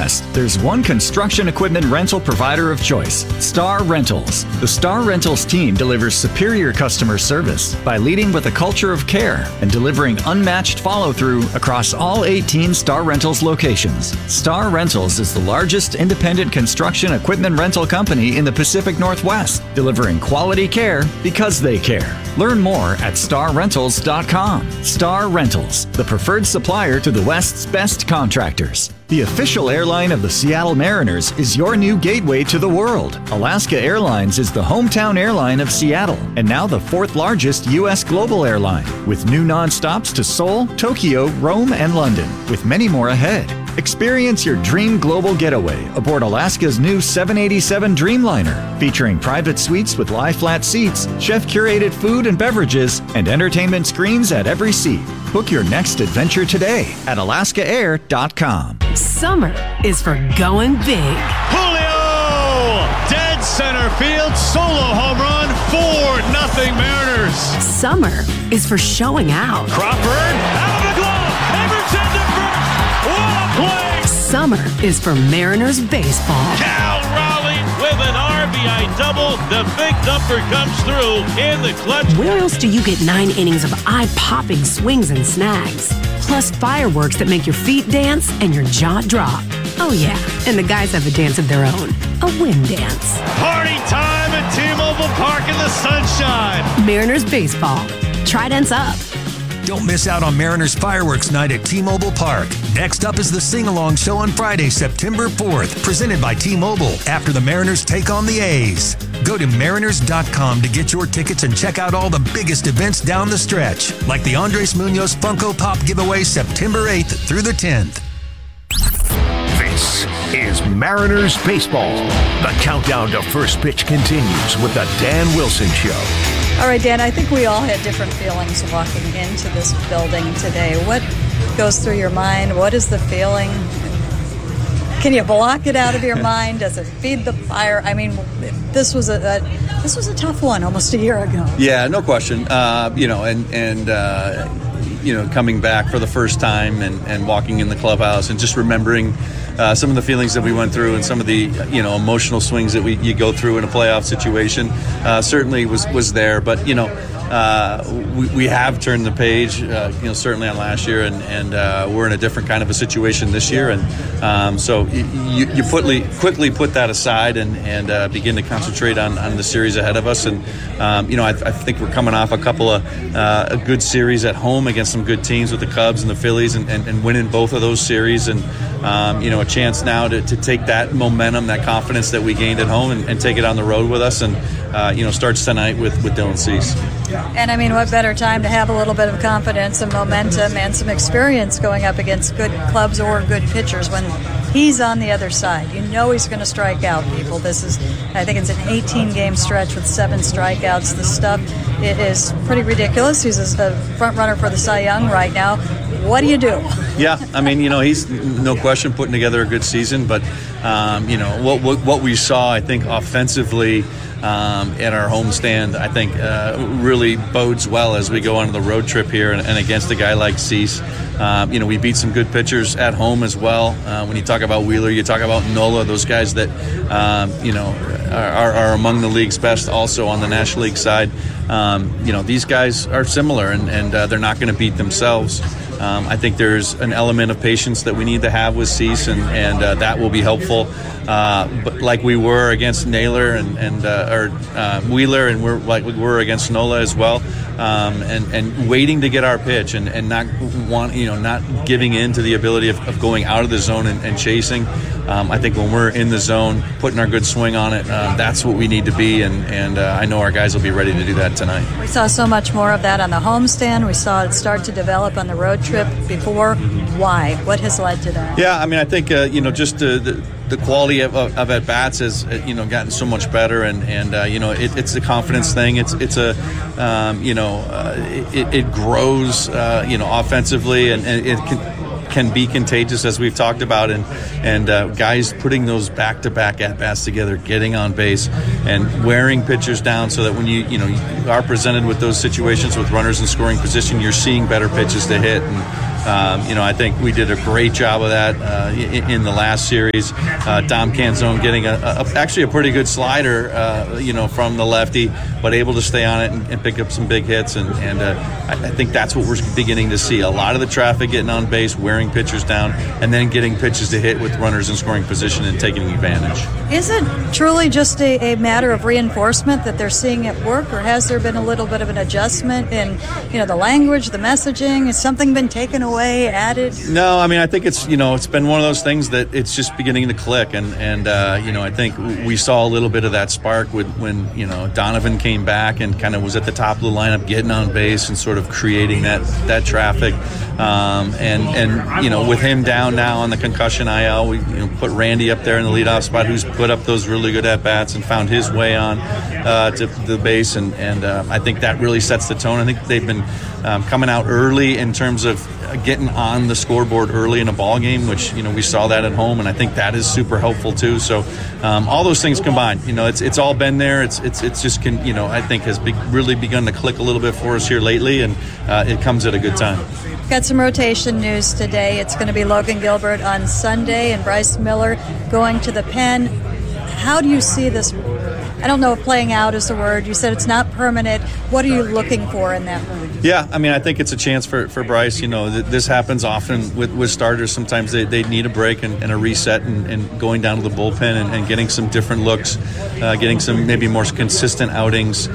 Northwest, there's one construction equipment rental provider of choice, Star Rentals. The Star Rentals team delivers superior customer service by leading with a culture of care and delivering unmatched follow-through across all 18 Star Rentals locations. Star Rentals is the largest independent construction equipment rental company in the Pacific Northwest, delivering quality care because they care. Learn more at starrentals.com. Star Rentals, the preferred supplier to the West's best contractors. The official airline of the Seattle Mariners is your new gateway to the world. Alaska Airlines is the hometown airline of Seattle and now the fourth largest U.S. global airline, with new nonstops to Seoul, Tokyo, Rome, and London, with many more ahead. Experience your dream global getaway aboard Alaska's new 787 Dreamliner, featuring private suites with lie-flat seats, chef-curated food and beverages, and entertainment screens at every seat. Book your next adventure today at alaskaair.com. Summer is for going big. Julio! Dead center field, solo home run, 4-0 Mariners. Summer is for showing out. Crawford, out of the glove, Emerson to first. What a play! Summer is for Mariners baseball. Cal Raleigh with an RBI double. The big number comes through in the clutch. Where else do you get 9 innings of eye-popping swings and snags? Plus fireworks that make your feet dance and your jaw drop. Oh yeah, and the guys have a dance of their own. A wind dance. Party time at T-Mobile Park in the sunshine. Mariners baseball. Tridents up. Don't miss out on Mariners Fireworks Night at T-Mobile Park. Next up is the Sing-Along Show on Friday, September 4th, presented by T-Mobile, after the Mariners take on the A's. Go to mariners.com to get your tickets and check out all the biggest events down the stretch, like the Andres Munoz Funko Pop giveaway September 8th through the 10th. This is Mariners Baseball. The countdown to first pitch continues with the Dan Wilson Show. All right, Dan, I think we all had different feelings walking into this building today. What goes through your mind? What is the feeling? Can you block it out of your mind? Does it feed the fire? I mean, this was a tough one almost a year ago. Yeah, no question. Coming back for the first time and walking in the clubhouse and just remembering some of the feelings that we went through and some of the emotional swings that you go through in a playoff situation certainly was there. But we have turned the page, certainly on last year, and we're in a different kind of a situation this year, and so you quickly put that aside and begin to concentrate on the series ahead of us. And I think we're coming off a couple of a good series at home against some good teams with the Cubs and the Phillies, and winning both of those series, and a chance now to take that momentum, that confidence that we gained at home, and take it on the road with us, and starts tonight with Dylan Cease. And I mean, what better time to have a little bit of confidence and momentum and some experience going up against good clubs or good pitchers when he's on the other side. You know he's going to strike out people. I think it's an 18-game stretch with 7 strikeouts. The stuff is pretty ridiculous. He's a front runner for the Cy Young right now. What do you do? Yeah, I mean, he's no question putting together a good season, but what we saw, I think, offensively at our homestand, I think really bodes well as we go on the road trip here and against a guy like Cease. We beat some good pitchers at home as well. When you talk about Wheeler, you talk about Nola, those guys that are among the league's best also on the National League side. These guys are similar, and they're not going to beat themselves. I think there's an element of patience that we need to have with Cease, and that will be helpful. But like we were against Naylor and Wheeler, and we're like we were against Nola as well, and waiting to get our pitch, and not giving in to the ability of going out of the zone and chasing. I think when we're in the zone, putting our good swing on it, that's what we need to be, and I know our guys will be ready to do that tonight. We saw so much more of that on the homestand. We saw it start to develop on the road trip before. Why? What has led to that? Yeah, I mean, I think just the quality of at-bats has gotten so much better, and it's a confidence thing. It grows offensively, and it can be contagious, as we've talked about, and guys putting those back-to-back at-bats together, getting on base and wearing pitchers down so that when you are presented with those situations with runners in scoring position, you're seeing better pitches to hit. And I think we did a great job of that in the last series. Dom Canzone getting actually a pretty good slider, from the lefty, but able to stay on it and pick up some big hits. And I think that's what we're beginning to see. A lot of the traffic getting on base, wearing pitchers down, and then getting pitches to hit with runners in scoring position and taking advantage. Is it truly just a matter of reinforcement that they're seeing it work, or has there been a little bit of an adjustment in, the language, the messaging? Has something been taken away, added? No, I think it's been one of those things that it's just beginning to click, and I think we saw a little bit of that spark when Donovan came back and kind of was at the top of the lineup, getting on base and sort of creating that traffic, and with him down now on the concussion IL, we put Randy up there in the leadoff spot, who's put up those really good at bats and found his way on to the base, and I think that really sets the tone. I think they've been coming out early in terms of getting on the scoreboard early in a ball game, which we saw that at home, and I think that is super helpful too. So all those things combined, it's all been there. It's just I think has really begun to click a little bit for us here lately, and it comes at a good time. Got some rotation news today. It's going to be Logan Gilbert on Sunday and Bryce Miller going to the pen. How do you see this? I don't know if playing out is the word. You said it's not permanent. What are you looking for in that move? Yeah, I think it's a chance for Bryce. This happens often with starters. Sometimes they need a break and a reset, and going down to the bullpen and getting some different looks, getting some maybe more consistent outings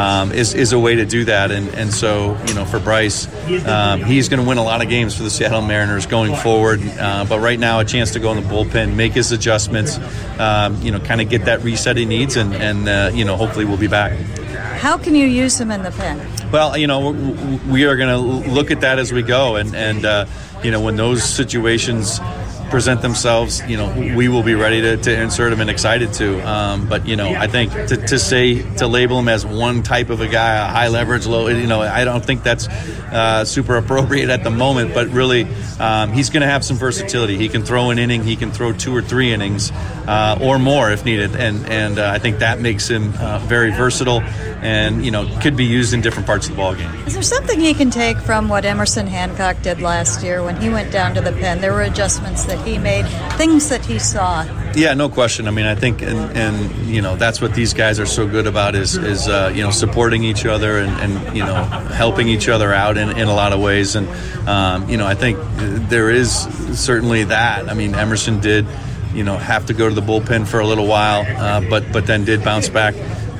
is a way to do that. And so, for Bryce, he's going to win a lot of games for the Seattle Mariners going forward. But right now, a chance to go in the bullpen, make his adjustments, kind of get that reset he needs, and hopefully we'll be back. How can you use him in the pen? Well, we are going to look at that as we go, and when those situations present themselves, we will be ready to insert him and excited to. But I think to label him as one type of a guy, a high leverage, low, I don't think that's super appropriate at the moment. But really, he's going to have some versatility. He can throw an inning, he can throw 2 or 3 innings, or more if needed. And I think that makes him very versatile, and could be used in different parts of the ballgame. Is there something he can take from what Emerson Hancock did last year when he went down to the pen? There were adjustments that he made, things that he saw. Yeah, no question. I think, and that's what these guys are so good about is supporting each other and helping each other out in a lot of ways. And I think there is certainly that. Emerson did have to go to the bullpen for a little while, but then did bounce back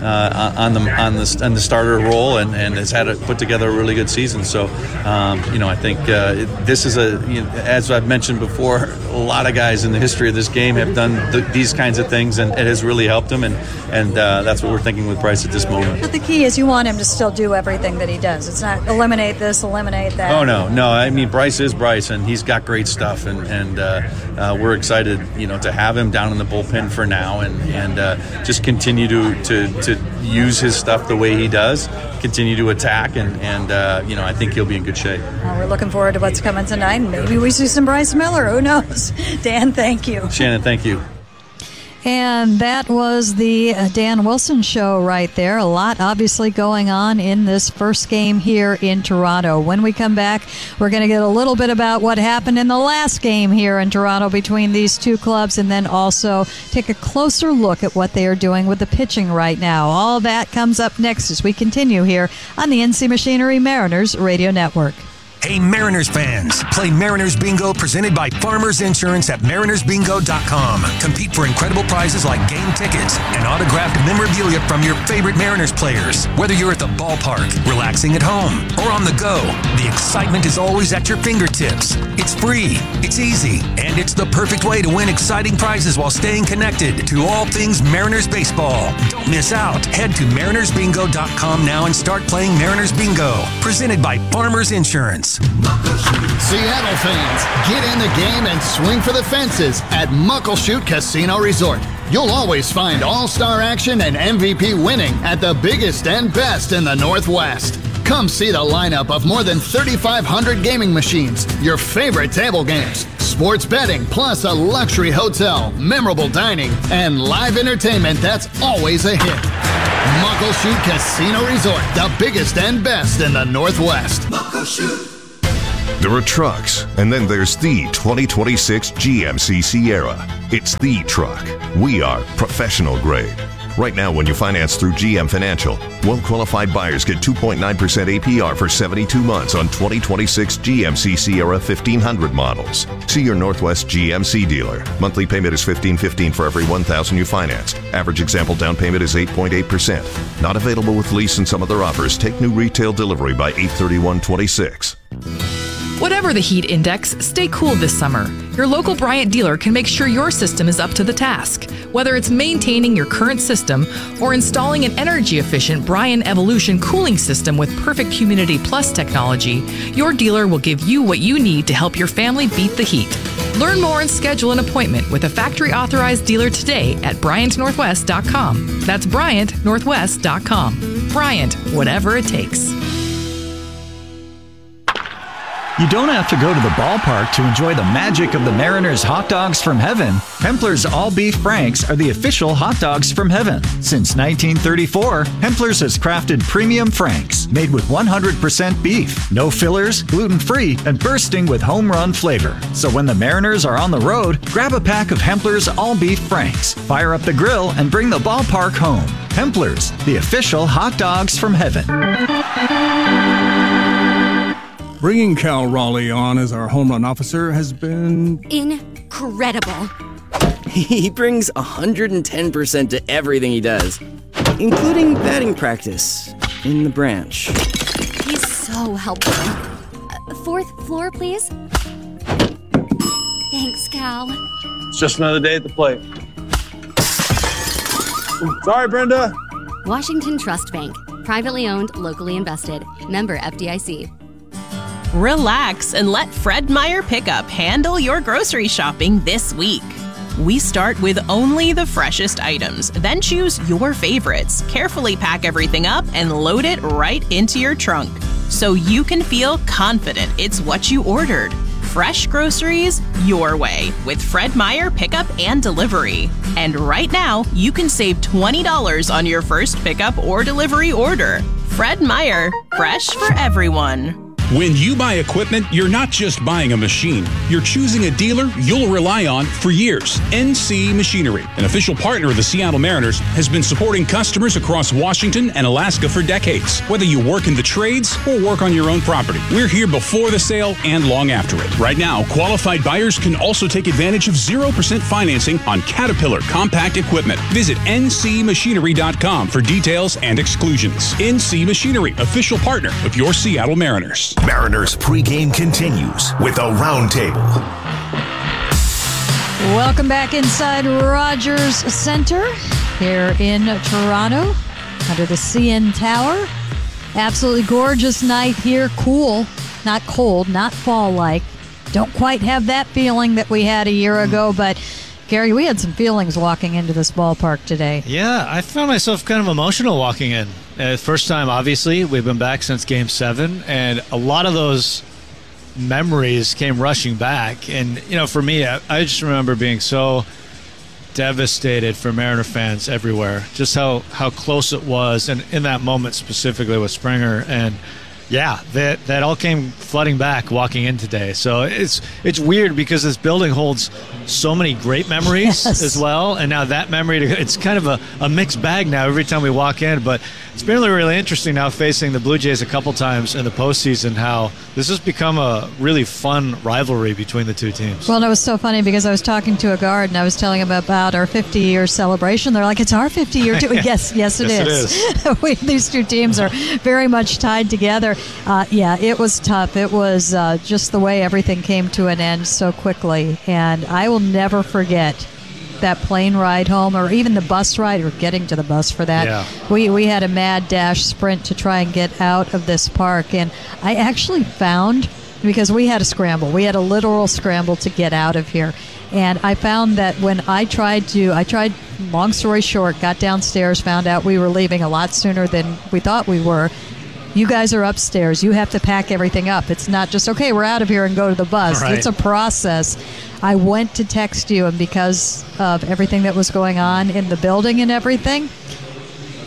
on the starter role and has had to put together a really good season. So I think this is as I've mentioned before, a lot of guys in the history of this game have done these kinds of things, and it has really helped them, and that's what we're thinking with Bryce at this moment. But the key is you want him to still do everything that he does. It's not eliminate this, eliminate that. Oh no. Bryce is Bryce, and he's got great stuff, and we're excited to have him down in the bullpen for now, and just continue to use his stuff the way he does, continue to attack, and I think he'll be in good shape. Well, we're looking forward to what's coming tonight. Maybe we see some Bryce Miller. Who knows? Dan, thank you. Shannon, thank you. And that was the Dan Wilson show right there. A lot obviously going on in this first game here in Toronto. When we come back, we're going to get a little bit about what happened in the last game here in Toronto between these two clubs, and then also take a closer look at what they are doing with the pitching right now. All that comes up next as we continue here on the NC Machinery Mariners Radio Network. Hey, Mariners fans, play Mariners Bingo presented by Farmers Insurance at marinersbingo.com. Compete for incredible prizes like game tickets and autographed memorabilia from your favorite Mariners players. Whether you're at the ballpark, relaxing at home, or on the go, the excitement is always at your fingertips. It's free, it's easy, and it's the perfect way to win exciting prizes while staying connected to all things Mariners baseball. Don't miss out. Head to marinersbingo.com now and start playing Mariners Bingo, presented by Farmers Insurance. Seattle fans, get in the game and swing for the fences at Muckleshoot Casino Resort. You'll always find all-star action and MVP winning at the biggest and best in the Northwest. Come see the lineup of more than 3,500 gaming machines, your favorite table games, sports betting, plus a luxury hotel, memorable dining, and live entertainment that's always a hit. Muckleshoot Casino Resort, the biggest and best in the Northwest. Muckleshoot. There are trucks, and then there's the 2026 GMC Sierra. It's the truck. We are professional grade. Right now, when you finance through GM Financial, well-qualified buyers get 2.9% APR for 72 months on 2026 GMC Sierra 1500 models. See your Northwest GMC dealer. Monthly payment is $1,515 for every $1,000 you finance. Average example down payment is 8.8%. Not available with lease and some other offers. Take new retail delivery by 8/31/26. Whatever the heat index, stay cool this summer. Your local Bryant dealer can make sure your system is up to the task. Whether it's maintaining your current system or installing an energy-efficient Bryant Evolution cooling system with Perfect Humidity Plus technology, your dealer will give you what you need to help your family beat the heat. Learn more and schedule an appointment with a factory-authorized dealer today at BryantNorthwest.com. That's BryantNorthwest.com. Bryant, whatever it takes. You don't have to go to the ballpark to enjoy the magic of the Mariners hot dogs from heaven. Hempler's All-Beef Franks are the official hot dogs from heaven. Since 1934, Hempler's has crafted premium Franks made with 100% beef, no fillers, gluten-free, and bursting with home run flavor. So when the Mariners are on the road, grab a pack of Hempler's All-Beef Franks, fire up the grill, and bring the ballpark home. Hempler's, the official hot dogs from heaven. Bringing Cal Raleigh on as our home run officer has been incredible. He brings 110% to everything he does, including batting practice in the branch. He's so helpful. 4th floor, please. Thanks, Cal. It's just another day at the plate. Sorry, Brenda. Washington Trust Bank. Privately owned, locally invested. Member FDIC. Relax and let Fred Meyer Pickup handle your grocery shopping this week. We start with only the freshest items, then choose your favorites, carefully pack everything up, and load it right into your trunk so you can feel confident it's what you ordered. Fresh groceries your way with Fred Meyer Pickup and Delivery. And right now, you can save $20 on your first pickup or delivery order. Fred Meyer, fresh for everyone. When you buy equipment, you're not just buying a machine. You're choosing a dealer you'll rely on for years. NC Machinery, an official partner of the Seattle Mariners, has been supporting customers across Washington and Alaska for decades. Whether you work in the trades or work on your own property, we're here before the sale and long after it. Right now, qualified buyers can also take advantage of 0% financing on Caterpillar compact equipment. Visit ncmachinery.com for details and exclusions. NC Machinery, official partner of your Seattle Mariners. Mariners pregame continues with a roundtable. Welcome back inside Rogers Center here in Toronto under the CN Tower. Absolutely gorgeous night here. Cool, not cold, not fall-like. Don't quite have that feeling that we had a year ago, but Gary, we had some feelings walking into this ballpark today. Yeah, I found myself kind of emotional walking in. First time, obviously. We've been back since Game 7, and a lot of those memories came rushing back. And, you know, for me, I just remember being so devastated for Mariner fans everywhere, just how close it was, and in that moment specifically with Springer. And, yeah, that all came flooding back walking in today. So it's weird because this building holds so many great memories as well. And now that memory, it's kind of a mixed bag now every time we walk in. But it's been really interesting now facing the Blue Jays a couple times in the postseason, how this has become a really fun rivalry between the two teams. Well, it was so funny because I was talking to a guard and I was telling him about our 50-year celebration. They're like, it's our 50-year too. Yes, it is. These two teams are very much tied together. It was tough. It was just the way everything came to an end so quickly. And I will never forget that plane ride home, or even the bus ride, or getting to the bus for that. Yeah. We had a mad dash sprint to try and get out of this park. And I actually found, because we had a scramble, we had a literal scramble to get out of here. And I found that when I tried, long story short, got downstairs, found out we were leaving a lot sooner than we thought we were. You guys are upstairs. You have to pack everything up. It's not just, okay, we're out of here and go to the bus. Right. It's a process. I went to text you, and because of everything that was going on in the building and everything,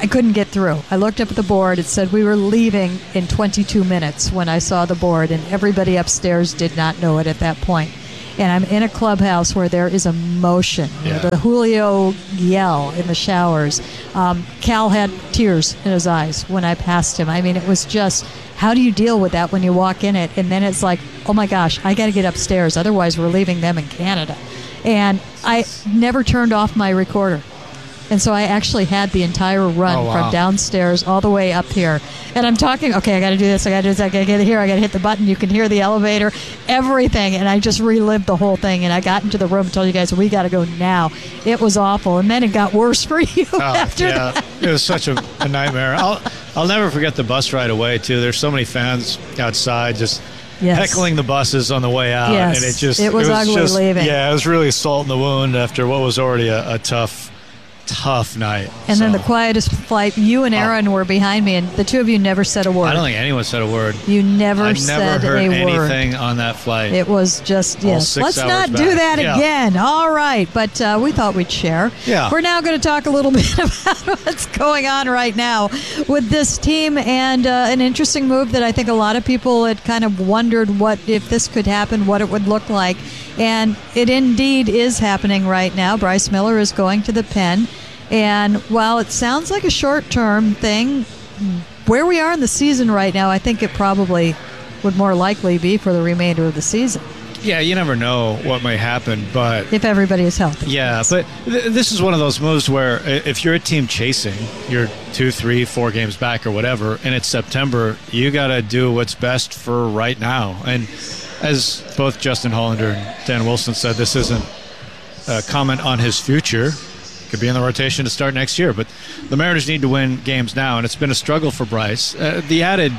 I couldn't get through. I looked up at the board. It said we were leaving in 22 minutes when I saw the board, and everybody upstairs did not know it at that point. And I'm in a clubhouse where there is emotion. Yeah. The Julio yell in the showers. Cal had tears in his eyes when I passed him. I mean, it was just, how do you deal with that when you walk in it? And then it's like, oh my gosh, I got to get upstairs. Otherwise, we're leaving them in Canada. And I never turned off my recorder. And so I actually had the entire run from downstairs all the way up here. And I'm talking, okay, I got to do this, I got to do this, I got to get here, I got to hit the button. You can hear the elevator, everything. And I just relived the whole thing. And I got into the room and told you guys, we got to go now. It was awful. And then it got worse for you after that. It was such a nightmare. I'll never forget the bus ride away, too. There's so many fans outside just heckling the buses on the way out. Yes. And it was ugly leaving. Yeah, it was really salt in the wound after what was already a tough night. And then the quietest flight, you and Aaron were behind me, and the two of you never said a word. I don't think anyone said a word. You never said a word. I never heard anything on that flight. It was just, yes. Let's not do that again. All right. But we thought we'd share. Yeah. We're now going to talk a little bit about what's going on right now with this team, and an interesting move that I think a lot of people had kind of wondered what, if this could happen, what it would look like. And it indeed is happening right now. Bryce Miller is going to the pen. And while it sounds like a short-term thing, where we are in the season right now, I think it probably would more likely be for the remainder of the season. Yeah, you never know what might happen, but if everybody is healthy. Yeah, but this is one of those moves where if you're a team chasing, you're 2, 3, 4 games back or whatever, and it's September, you got to do what's best for right now. And as both Justin Hollander and Dan Wilson said, this isn't a comment on his future. Could be in the rotation to start next year, but the Mariners need to win games now, and it's been a struggle for Bryce. The added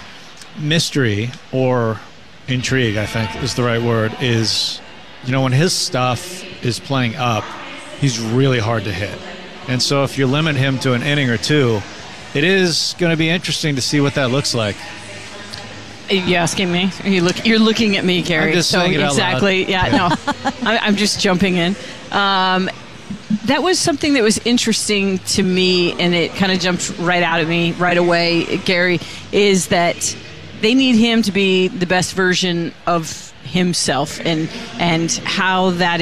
mystery or intrigue, I think is the right word, is, when his stuff is playing up, he's really hard to hit. And so if you limit him to an inning or two, it is going to be interesting to see what that looks like. Are you asking me? You're looking at me, Gary. I'm just saying it out exactly. loud. Yeah, no, I'm just jumping in. That was something that was interesting to me, and it kind of jumped right out at me right away, Gary, is that they need him to be the best version of himself, and how that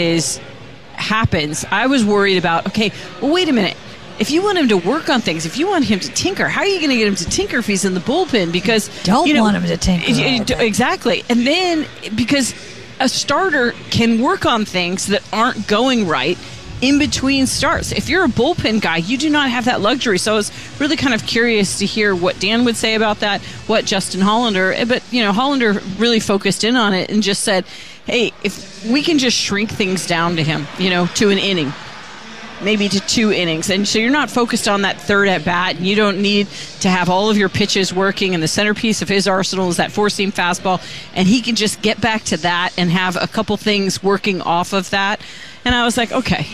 happens. I was worried about, okay, well, wait a minute. If you want him to work on things, if you want him to tinker, how are you going to get him to tinker if he's in the bullpen? Because don't want him to tinker. Exactly. And then because a starter can work on things that aren't going right in between starts. If you're a bullpen guy, you do not have that luxury. So I was really kind of curious to hear what Dan would say about that, what Justin Hollander, but Hollander really focused in on it and just said, hey, if we can just shrink things down to him, to an inning, maybe to 2 innings. And so you're not focused on that third at bat, and you don't need to have all of your pitches working, and the centerpiece of his arsenal is that 4-seam fastball, and he can just get back to that and have a couple things working off of that. And I was like, okay,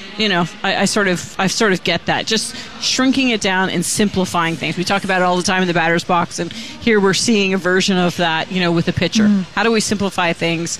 I sort of get that. Just shrinking it down and simplifying things. We talk about it all the time in the batter's box, and here we're seeing a version of that, with a pitcher. Mm-hmm. How do we simplify things?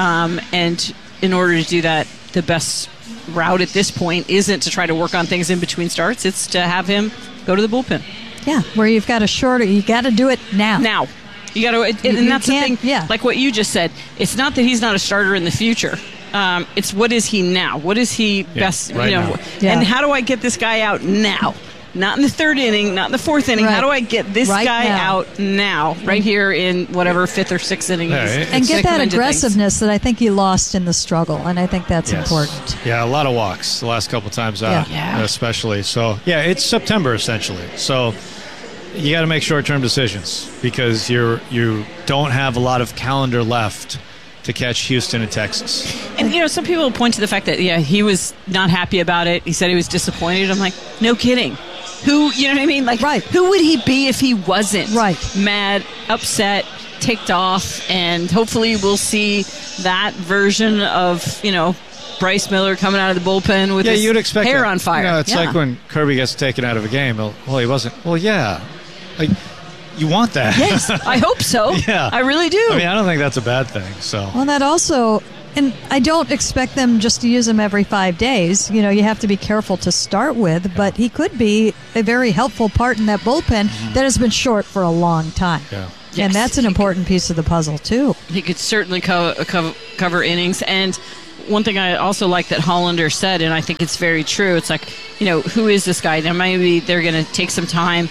And in order to do that, the best route at this point isn't to try to work on things in between starts. It's to have him go to the bullpen. Yeah, where you've got you got to do it now. Now. You got to, and that's the thing, like what you just said, it's not that he's not a starter in the future. It's what is he now? What is he best, right now. And how do I get this guy out now? Not in the 3rd inning, not in the 4th inning. Right. How do I get this guy out now, right here in whatever 5th or 6th inning? And get that aggressiveness that I think he lost in the struggle, and I think that's important. Yeah, a lot of walks the last couple times out, especially. So, it's September essentially. So you got to make short-term decisions because you don't have a lot of calendar left to catch Houston and Texas. And, some people point to the fact that, he was not happy about it. He said he was disappointed. I'm like, no kidding. Who, you know what I mean? Like, who would he be if he wasn't mad, upset, ticked off? And hopefully we'll see that version of, Bryce Miller coming out of the bullpen with his you'd expect hair that. on fire. It's like when Kirby gets taken out of a game. Well, he wasn't. Well, yeah. Like, you want that. Yes, I hope so. Yeah. I really do. I mean, I don't think that's a bad thing. So. Well, that also And I don't expect them just to use him every 5 days. You know, you have to be careful to start with, but he could be a very helpful part in that bullpen that has been short for a long time. Yeah. And that's an important piece of the puzzle, too. He could certainly cover innings. And one thing I also like that Hollander said, and I think it's very true, it's like, who is this guy? Now, maybe they're going to take some time,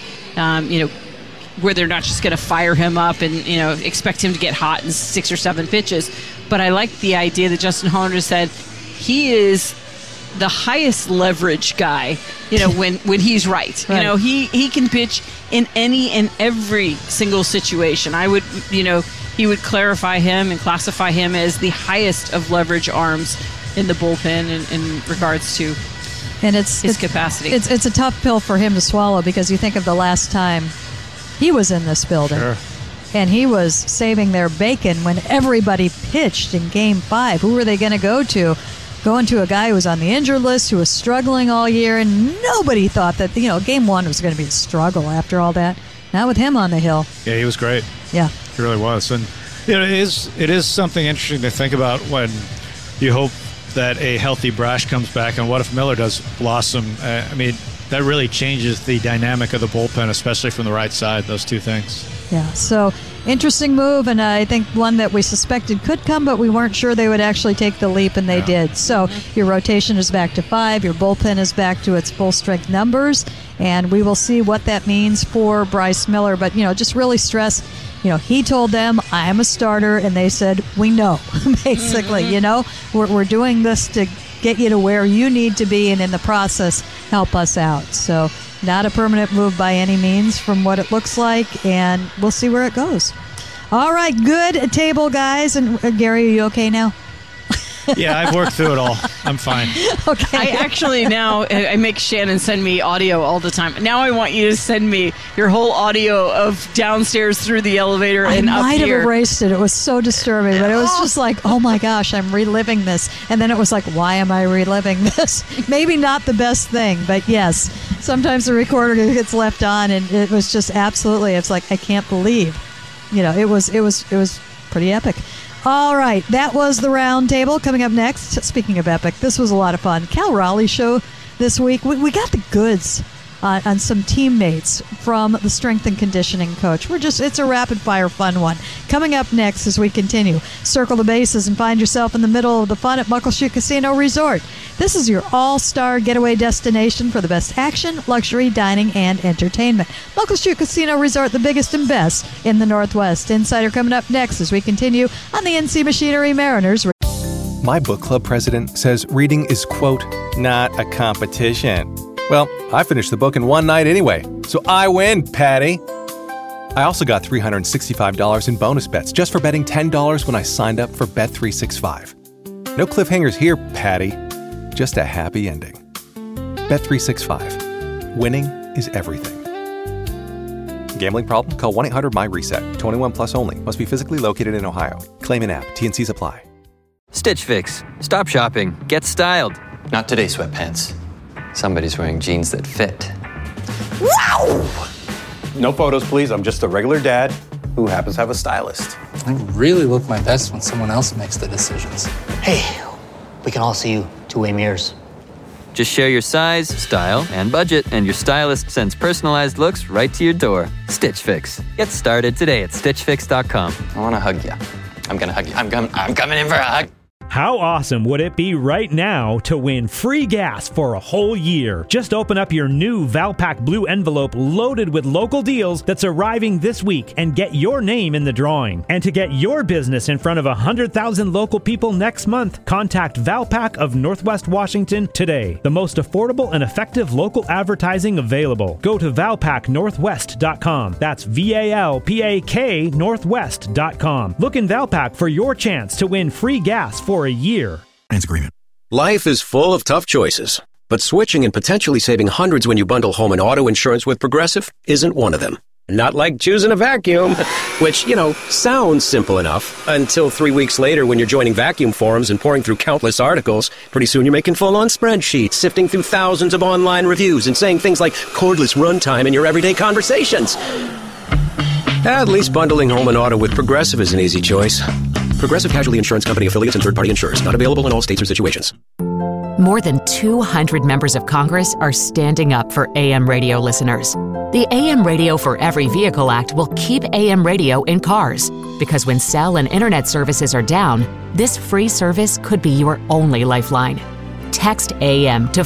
where they're not just going to fire him up and, expect him to get hot in 6 or 7 pitches. But I like the idea that Justin Hollander said he is the highest leverage guy, when he's right. He can pitch in any and every single situation. I would, he would clarify him and classify him as the highest of leverage arms in the bullpen in regards to his capacity. It's a tough pill for him to swallow, because you think of the last time he was in this building. Sure. And he was saving their bacon when everybody pitched in Game 5. Who were they going to go to? Going to a guy who was on the injured list, who was struggling all year, and nobody thought that, Game 1 was going to be a struggle after all that. Not with him on the hill. Yeah, he was great. Yeah. He really was. And it is something interesting to think about when you hope that a healthy Brash comes back, and what if Miller does blossom? That really changes the dynamic of the bullpen, especially from the right side, those two things. Yeah, so interesting move, and I think one that we suspected could come, but we weren't sure they would actually take the leap, and they did. So your rotation is back to 5, your bullpen is back to its full-strength numbers, and we will see what that means for Bryce Miller. But, just really stress, he told them, I am a starter, and they said, we know, basically, we're doing this to get you to where you need to be, and in the process, help us out. So not a permanent move by any means from what it looks like, and we'll see where it goes. All right, good table, guys. And Gary, are you okay now? Yeah, I've worked through it all. I'm fine. Okay. I actually now, I make Shannon send me audio all the time. Now I want you to send me your whole audio of downstairs through the elevator and up here. I might have erased it. It was so disturbing, but it was just like, oh my gosh, I'm reliving this. And then it was like, why am I reliving this? Maybe not the best thing, but yes, sometimes the recorder gets left on, and it was just absolutely, it's like, I can't believe, it was pretty epic. All right, that was the round table. Coming up next, speaking of epic, this was a lot of fun. Cal Raleigh show this week. We got the goods on some teammates from the strength and conditioning coach. It's a rapid fire fun one. Coming up next as we continue, circle the bases and find yourself in the middle of the fun at Muckleshoot Casino Resort. This is your all-star getaway destination for the best action, luxury, dining, and entertainment. Muckleshoot Casino Resort, the biggest and best in the Northwest. Insider coming up next as we continue on the NC Machinery Mariners. My book club president says reading is, quote, not a competition. Well, I finished the book in one night anyway, so I win, Patty. I also got $365 in bonus bets just for betting $10 when I signed up for Bet365. No cliffhangers here, Patty. Just a happy ending. Bet365. Winning is everything. Gambling problem? Call 1-800-MY-RESET. 21 plus only. Must be physically located in Ohio. Claim in app. T&Cs apply. Stitch Fix. Stop shopping. Get styled. Not today, sweatpants. Somebody's wearing jeans that fit. Wow! No photos, please. I'm just a regular dad who happens to have a stylist. I really look my best when someone else makes the decisions. Hey, we can all see you two-way mirrors. Just share your size, style, and budget, and your stylist sends personalized looks right to your door. Stitch Fix. Get started today at StitchFix.com. I want to hug you. I'm going to hug you. I'm coming in for a hug. How awesome would it be right now to win free gas for a whole year? Just open up your new Valpak Blue envelope loaded with local deals that's arriving this week and get your name in the drawing. And to get your business in front of 100,000 local people next month, contact Valpak of Northwest Washington today. The most affordable and effective local advertising available. Go to valpaknorthwest.com. That's VALPAK Northwest.com. Look in Valpak for your chance to win free gas for a year. Agreement. Life is full of tough choices, but switching and potentially saving hundreds when you bundle home and auto insurance with Progressive isn't one of them. Not like choosing a vacuum, which, sounds simple enough until 3 weeks later when you're joining vacuum forums and pouring through countless articles. Pretty soon you're making full-on spreadsheets, sifting through thousands of online reviews and saying things like cordless runtime in your everyday conversations. At least bundling home and auto with Progressive is an easy choice. Progressive Casualty Insurance Company affiliates and third-party insurers. Not available in all states or situations. More than 200 members of Congress are standing up for AM radio listeners. The AM Radio for Every Vehicle Act will keep AM radio in cars, because when cell and internet services are down, this free service could be your only lifeline. Text AM to